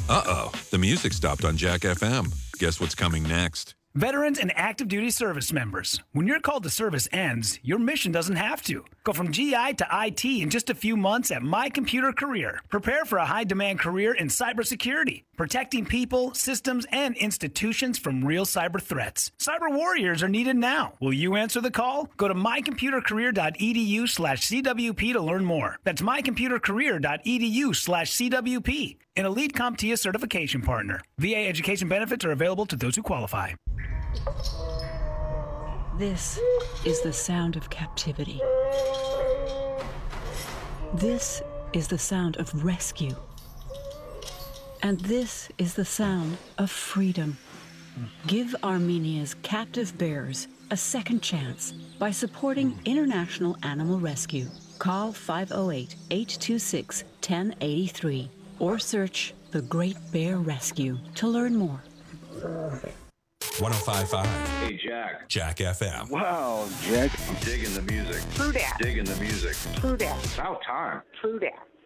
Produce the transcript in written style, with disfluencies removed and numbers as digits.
Uh-oh, the music stopped on Jack FM. Guess what's coming next? Veterans and active duty service members. When your call to service ends, your mission doesn't have to. Go from GI to IT in just a few months at My Computer Career. Prepare for a high-demand career in cybersecurity, protecting people, systems, and institutions from real cyber threats. Cyber warriors are needed now. Will you answer the call? Go to mycomputercareer.edu/CWP to learn more. That's mycomputercareer.edu/CWP. An elite CompTIA certification partner. VA education benefits are available to those who qualify. This is the sound of captivity. This is the sound of rescue. And this is the sound of freedom. Give Armenia's captive bears a second chance by supporting International Animal Rescue. Call 508-826-1083 or search The Great Bear Rescue to learn more. 105.5. Hey, Jack. Jack FM. Wow, Jack. I'm digging the music. True that. Digging the music. True that. It's about time. True that.